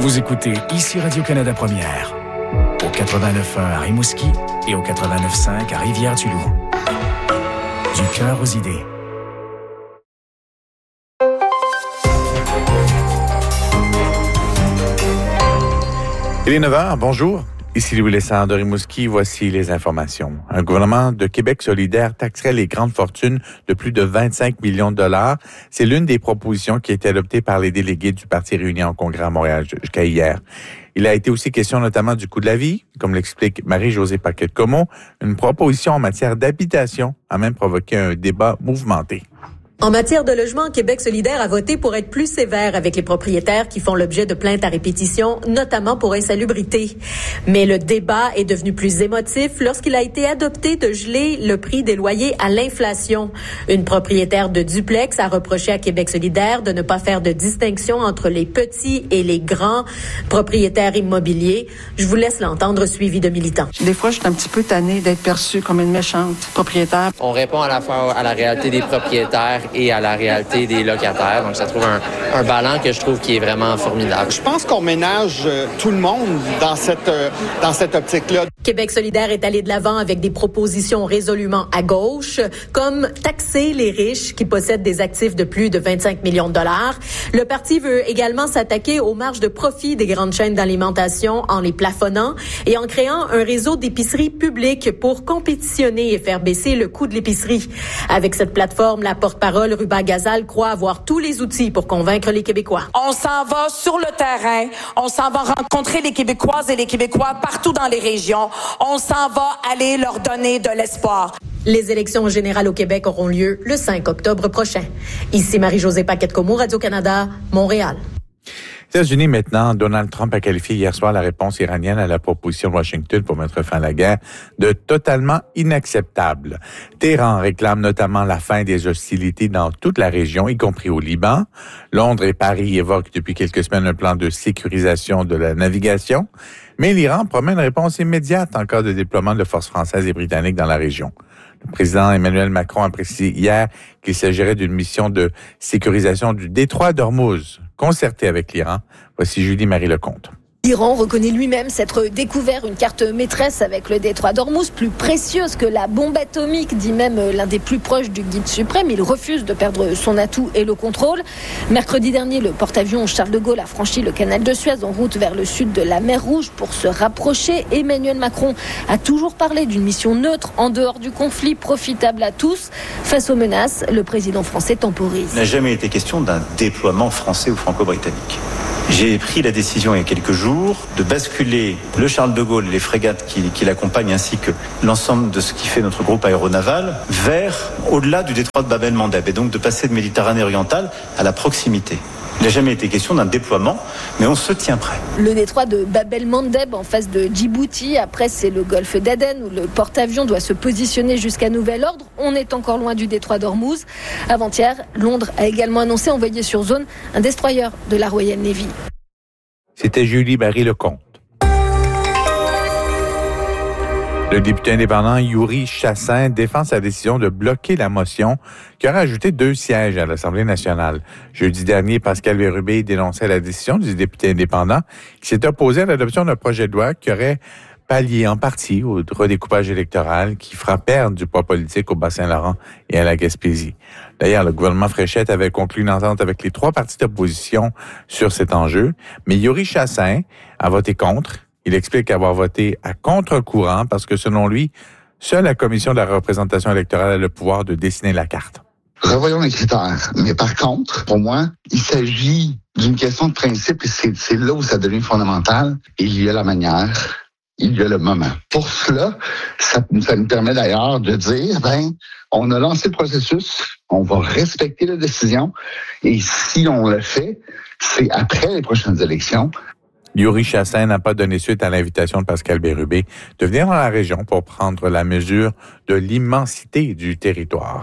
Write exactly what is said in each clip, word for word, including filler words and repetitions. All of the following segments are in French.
Vous écoutez ici Radio-Canada Première, au quatre-vingt-neuf point un à Rimouski et au quatre-vingt-neuf point cinq à Rivière-du-Loup. Du cœur aux idées. Il est neuf heures, bonjour. Ici Louis Lessard de Rimouski, voici les informations. Un gouvernement de Québec solidaire taxerait les grandes fortunes de plus de vingt-cinq millions de dollars. C'est l'une des propositions qui a été adoptée par les délégués du Parti réuni en congrès à Montréal jusqu'à hier. Il a été aussi question notamment du coût de la vie, comme l'explique Marie-Josée Paquette-Comeau. Une proposition en matière d'habitation a même provoqué un débat mouvementé. En matière de logement, Québec solidaire a voté pour être plus sévère avec les propriétaires qui font l'objet de plaintes à répétition, notamment pour insalubrité. Mais le débat est devenu plus émotif lorsqu'il a été adopté de geler le prix des loyers à l'inflation. Une propriétaire de duplex a reproché à Québec solidaire de ne pas faire de distinction entre les petits et les grands propriétaires immobiliers. Je vous laisse l'entendre, suivi de militants. Des fois, je suis un petit peu tannée d'être perçue comme une méchante propriétaire. On répond à la fois à la réalité des propriétaires et à la réalité des locataires. Donc, ça trouve un, un ballon que je trouve qui est vraiment formidable. Je pense qu'on ménage euh, tout le monde dans cette, euh, dans cette optique-là. Québec solidaire est allé de l'avant avec des propositions résolument à gauche, comme taxer les riches qui possèdent des actifs de plus de vingt-cinq millions de dollars. Le parti veut également s'attaquer aux marges de profit des grandes chaînes d'alimentation en les plafonnant et en créant un réseau d'épiceries publiques pour compétitionner et faire baisser le coût de l'épicerie. Avec cette plateforme, la porte-parole Ruba Gazal croit avoir tous les outils pour convaincre les Québécois. On s'en va sur le terrain, on s'en va rencontrer les Québécoises et les Québécois partout dans les régions. On s'en va aller leur donner de l'espoir. Les élections générales au Québec auront lieu le cinq octobre prochain. Ici Marie-Josée Paquette-Comeau, Radio-Canada, Montréal. Aux États-Unis, maintenant, Donald Trump a qualifié hier soir la réponse iranienne à la proposition de Washington pour mettre fin à la guerre de totalement inacceptable. Téhéran réclame notamment la fin des hostilités dans toute la région, y compris au Liban. Londres et Paris évoquent depuis quelques semaines un plan de sécurisation de la navigation. Mais l'Iran promet une réponse immédiate en cas de déploiement de forces françaises et britanniques dans la région. Le président Emmanuel Macron a précisé hier qu'il s'agirait d'une mission de sécurisation du détroit d'Ormuz, concertée avec l'Iran. Voici Julie-Marie Lecomte. L'Iran reconnaît lui-même s'être découvert une carte maîtresse avec le détroit d'Ormuz, plus précieuse que la bombe atomique, dit même l'un des plus proches du guide suprême. Il refuse de perdre son atout et le contrôle. Mercredi dernier, le porte-avions Charles de Gaulle a franchi le canal de Suez en route vers le sud de la mer Rouge pour se rapprocher. Emmanuel Macron a toujours parlé d'une mission neutre en dehors du conflit, profitable à tous. Face aux menaces, le président français temporise. Il n'a jamais été question d'un déploiement français ou franco-britannique. J'ai pris la décision il y a quelques jours de basculer le Charles de Gaulle et les frégates qui, qui l'accompagnent ainsi que l'ensemble de ce qui fait notre groupe aéronaval vers au-delà du détroit de Bab el-Mandeb et donc de passer de Méditerranée orientale à la proximité. Il n'a jamais été question d'un déploiement, mais on se tient prêt. Le détroit de Bab el-Mandeb en face de Djibouti, après c'est le golfe d'Aden où le porte-avions doit se positionner jusqu'à nouvel ordre. On est encore loin du détroit d'Ormuz. Avant-hier, Londres a également annoncé envoyer sur zone un destroyer de la Royal Navy. C'était Julie-Marie Lecomte. Le député indépendant Yuri Chassin défend sa décision de bloquer la motion qui aurait ajouté deux sièges à l'Assemblée nationale. Jeudi dernier, Pascal Bérubé dénonçait la décision du député indépendant qui s'est opposé à l'adoption d'un projet de loi qui aurait pallié en partie au redécoupage électoral qui fera perdre du poids politique au Bas-Saint-Laurent et à la Gaspésie. D'ailleurs, le gouvernement Fréchette avait conclu une entente avec les trois partis d'opposition sur cet enjeu, mais Yuri Chassin a voté contre. Il explique avoir voté à contre-courant parce que, selon lui, seule la Commission de la représentation électorale a le pouvoir de dessiner la carte. Revoyons les critères. Mais par contre, pour moi, il s'agit d'une question de principe et c'est, c'est là où ça devient fondamental. Il y a la manière, il y a le moment. Pour cela, ça, ça nous permet d'ailleurs de dire, ben, on a lancé le processus, on va respecter la décision et si on le fait, c'est après les prochaines élections. Yuri Chassin n'a pas donné suite à l'invitation de Pascal Bérubé de venir dans la région pour prendre la mesure de l'immensité du territoire.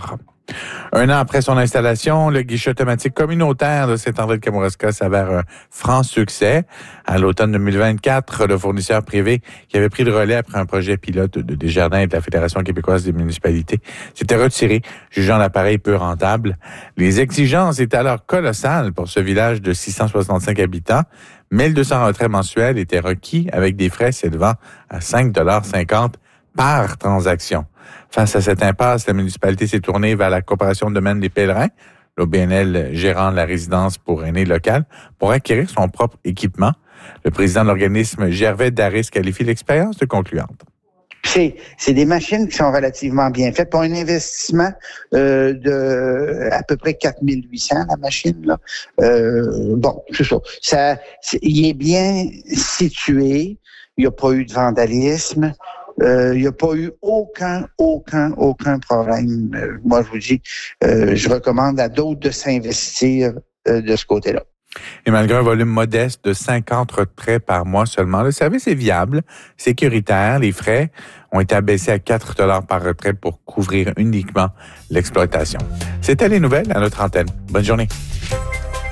Un an après son installation, le guichet automatique communautaire de Saint-André-de-Kamouraska s'avère un franc succès. À l'automne deux mille vingt-quatre, le fournisseur privé qui avait pris le relais après un projet pilote de Desjardins et de la Fédération québécoise des municipalités s'était retiré, jugeant l'appareil peu rentable. Les exigences étaient alors colossales pour ce village de six cent soixante-cinq habitants. mille deux cents retraits mensuels étaient requis avec des frais s'élevant à cinq dollars cinquante par transaction. Face à cette impasse, la municipalité s'est tournée vers la Coopération de domaine des pèlerins, l'O B N L gérant la résidence pour aînés locale, pour acquérir son propre équipement. Le président de l'organisme, Gervais Daris, qualifie l'expérience de concluante. C'est, c'est des machines qui sont relativement bien faites pour un investissement euh, de à peu près quatre mille huit cents, la machine, là. Euh, bon, c'est ça. ça c'est, il est bien situé. Il n'y a pas eu de vandalisme. Euh, il n'y a pas eu aucun, aucun, aucun problème. Euh, moi, je vous dis, euh, je recommande à d'autres de s'investir euh, de ce côté-là. Et malgré un volume modeste de cinquante retraits par mois seulement, le service est viable, sécuritaire. Les frais ont été abaissés à quatre dollars par retrait pour couvrir uniquement l'exploitation. C'était les nouvelles à notre antenne. Bonne journée.